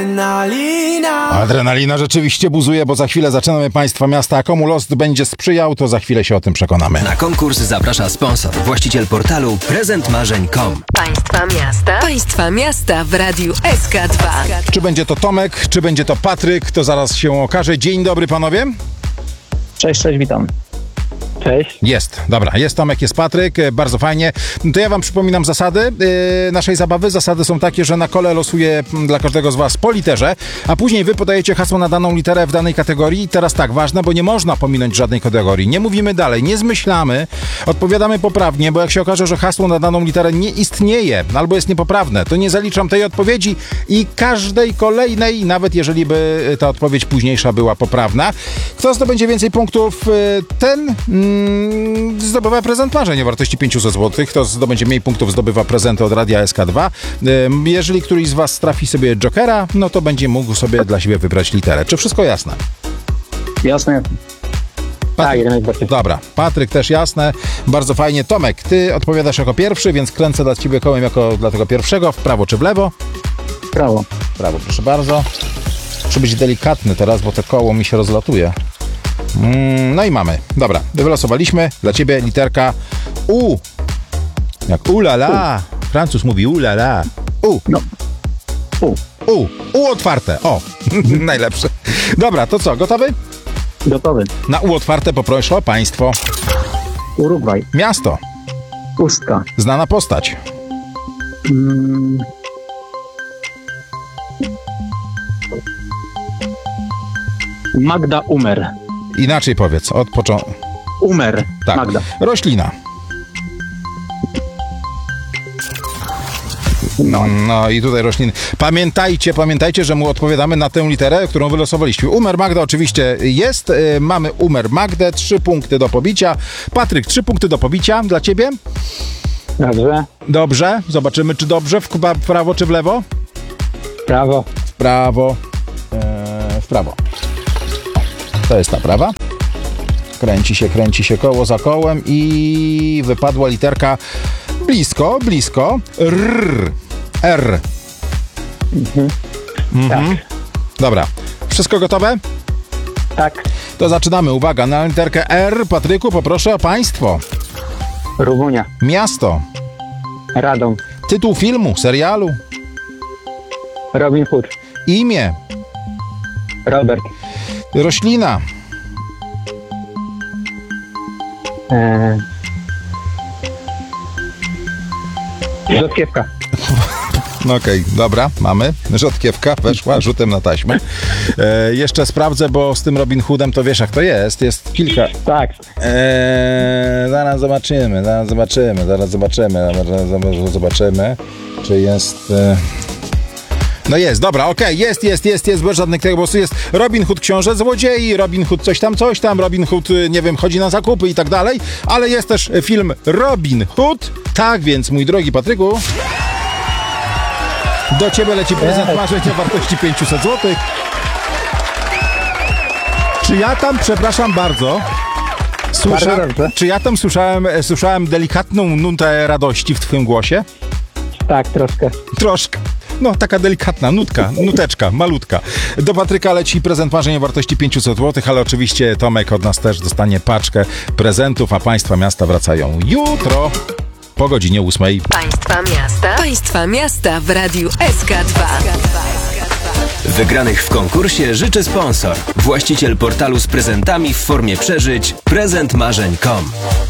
Adrenalina. Adrenalina rzeczywiście buzuje, bo za chwilę zaczynamy Państwa Miasta. A komu los będzie sprzyjał, to za chwilę się o tym przekonamy. Na konkurs zaprasza sponsor, właściciel portalu prezentmarzeń.com. Państwa miasta w Radiu SK2. Czy będzie to Tomek, czy będzie to Patryk, to zaraz się okaże. Dzień dobry, panowie. Cześć, witam. Cześć. Jest, dobra, jest Tomek, jest Patryk, bardzo fajnie. To ja wam przypominam zasady naszej zabawy. Zasady są takie, że na kole losuję dla każdego z was po literze, a później wy podajecie hasło na daną literę w danej kategorii. I teraz tak, ważne, bo nie można pominąć żadnej kategorii. Nie mówimy dalej, nie zmyślamy, odpowiadamy poprawnie, bo jak się okaże, że hasło na daną literę nie istnieje albo jest niepoprawne, to nie zaliczam tej odpowiedzi i każdej kolejnej, nawet jeżeli by ta odpowiedź późniejsza była poprawna. Kto zdobędzie więcej punktów, ten zdobywa prezent marzeń o wartości 500 zł. Kto zdobędzie mniej punktów, zdobywa prezenty od Radia SK2. Jeżeli któryś z was trafi sobie jokera, no to będzie mógł sobie dla siebie wybrać literę. Czy wszystko jasne? Jasne. Tak, jeden jest bardziej. Dobra, Patryk też jasne. Bardzo fajnie. Tomek, ty odpowiadasz jako pierwszy, więc kręcę dla ciebie kołem jako dla tego pierwszego. W prawo czy w lewo? Prawo. W prawo, proszę bardzo. Muszę być delikatny teraz, bo to koło mi się rozlatuje. No i mamy. Dobra, wylosowaliśmy dla ciebie literka U. Jak ulala. Francuz mówi ulala. U. No. U. U. U otwarte. O, najlepsze. Dobra, to co, gotowy? Gotowy. Na U otwarte poproszę o państwo. Urugwaj. Miasto. Pustka. Znana postać. Magda Umer. Inaczej powiedz, od początku. Umer. Tak. Magda. Roślina. No i tutaj rośliny. Pamiętajcie, że mu odpowiadamy na tę literę, którą wylosowaliśmy. Umer Magda oczywiście jest. Mamy Umer Magdę, 3 punkty do pobicia. Patryk, 3 punkty do pobicia dla ciebie. Dobrze. Dobrze. Zobaczymy, czy dobrze. W prawo czy w lewo? Prawo. W prawo. W prawo. To jest ta prawa. Kręci się koło za kołem i wypadła literka blisko. R. Tak. Dobra. Wszystko gotowe? Tak. To zaczynamy. Uwaga, na literkę R. Patryku, poproszę o państwo. Rumunia. Miasto. Radom. Tytuł filmu, serialu. Robin Hood. Imię. Robert. Roślina. Rzodkiewka. No okej, dobra, mamy. Rzodkiewka weszła rzutem na taśmę. Jeszcze sprawdzę, bo z tym Robin Hoodem to wiesz jak to jest. Jest kilka. Tak. Zaraz zobaczymy, czy jest... No jest, dobra, okej, jest, bez żadnych tego głosu. Jest Robin Hood książę złodziei, Robin Hood coś tam, Robin Hood, nie wiem, chodzi na zakupy i tak dalej, ale jest też film Robin Hood. Tak więc, mój drogi Patryku, do ciebie leci prezent marzeń o wartości 500 zł. Czy ja tam, przepraszam bardzo, czy ja tam słyszałem delikatną nutę radości w twoim głosie? Tak, troszkę. Troszkę. No, taka delikatna nuteczka, malutka. Do Patryka leci prezent marzeń o wartości 500 zł, ale oczywiście Tomek od nas też dostanie paczkę prezentów, a Państwa Miasta wracają jutro po godzinie 8. Państwa miasta w Radiu SK2. Wygranych w konkursie życzy sponsor, właściciel portalu z prezentami w formie przeżyć prezentmarzeń.com.